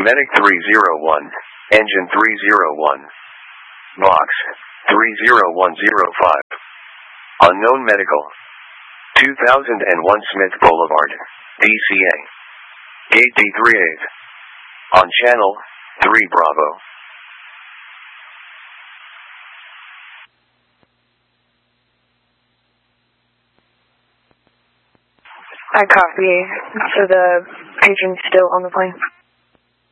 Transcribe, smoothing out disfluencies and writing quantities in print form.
Medic 301, Engine 301, Box 30105. Unknown Medical, 2001 Smith Boulevard, DCA. Gate D38. On Channel 3 Bravo. I copy. So the agent's still on the plane.